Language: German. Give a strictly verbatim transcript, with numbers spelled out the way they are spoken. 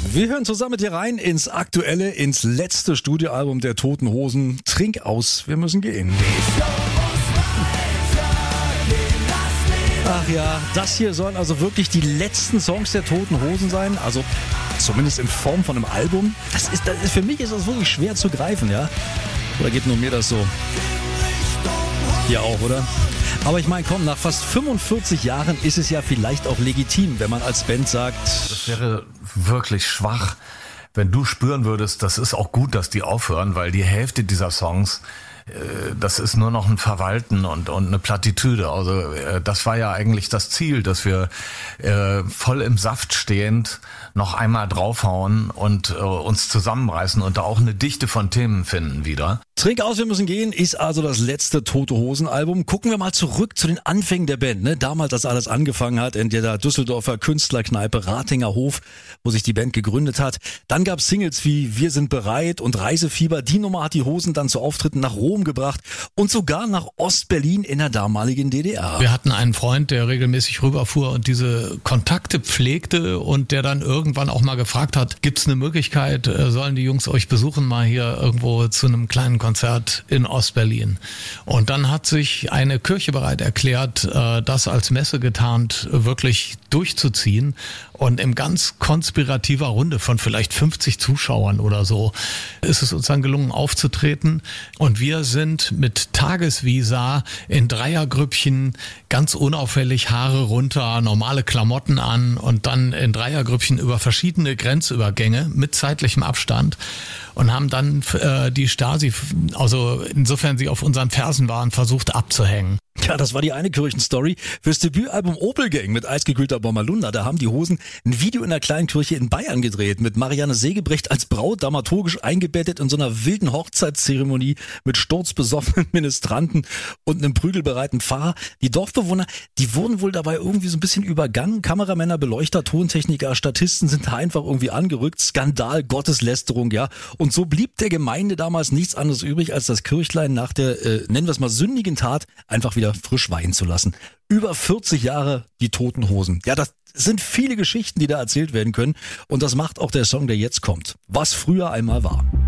Wir hören zusammen mit dir rein ins aktuelle, ins letzte Studioalbum der Toten Hosen. Trink aus, wir müssen gehen. Ach ja, das hier sollen also wirklich die letzten Songs der Toten Hosen sein. Also zumindest in Form von einem Album. Das ist, das ist, für mich ist das wirklich schwer zu greifen, ja? Oder geht nur mir das so? Hier auch, oder? Aber ich meine, komm, nach fast fünfundvierzig Jahren ist es ja vielleicht auch legitim, wenn man als Band sagt... Das wäre wirklich schwach, wenn du spüren würdest, das ist auch gut, dass die aufhören, weil die Hälfte dieser Songs, äh, das ist nur noch ein Verwalten und, und eine Plattitüde. Also äh, das war ja eigentlich das Ziel, dass wir äh, voll im Saft stehend noch einmal draufhauen und äh, uns zusammenreißen und da auch eine Dichte von Themen finden wieder. Trink aus, wir müssen gehen ist also das letzte Tote Hosen Album. Gucken wir mal zurück zu den Anfängen der Band. Ne? Damals, als alles angefangen hat, in der Düsseldorfer Künstlerkneipe Ratinger Hof, wo sich die Band gegründet hat. Dann gab es Singles wie Wir sind bereit und Reisefieber. Die Nummer hat die Hosen dann zu Auftritten nach Rom gebracht und sogar nach Ostberlin in der damaligen D D R. Wir hatten einen Freund, der regelmäßig rüberfuhr und diese Kontakte pflegte und der dann irgendwann auch mal gefragt hat, gibt es eine Möglichkeit, sollen die Jungs euch besuchen, mal hier irgendwo zu einem kleinen Konzert Konzert in Ostberlin. Und dann hat sich eine Kirche bereit erklärt, das als Messe getarnt wirklich durchzuziehen. Und in ganz konspirativer Runde von vielleicht fünfzig Zuschauern oder so ist es uns dann gelungen aufzutreten. Und wir sind mit Tagesvisa in Dreiergrüppchen ganz unauffällig, Haare runter, normale Klamotten an und dann in Dreiergrüppchen über verschiedene Grenzübergänge mit zeitlichem Abstand und haben dann äh, die Stasi, also insofern sie auf unseren Fersen waren, versucht abzuhängen. Ja, das war die eine Kirchenstory. Fürs Debütalbum Opelgang mit Eisgekühlter Bommerlunder, da haben die Hosen ein Video in einer kleinen Kirche in Bayern gedreht, mit Marianne Segebrecht als Braut, dramaturgisch eingebettet in so einer wilden Hochzeitszeremonie mit sturzbesoffenen Ministranten und einem prügelbereiten Pfarrer. Die Dorfbewohner, die wurden wohl dabei irgendwie so ein bisschen übergangen. Kameramänner, Beleuchter, Tontechniker, Statisten sind da einfach irgendwie angerückt. Skandal, Gotteslästerung, ja. Und so blieb der Gemeinde damals nichts anderes übrig, als das Kirchlein nach der, äh, nennen wir es mal, sündigen Tat einfach wieder frisch weihen zu lassen. Über vierzig Jahre die Toten Hosen. Ja, das sind viele Geschichten, die da erzählt werden können. Und das macht auch der Song, der jetzt kommt. Was früher einmal war.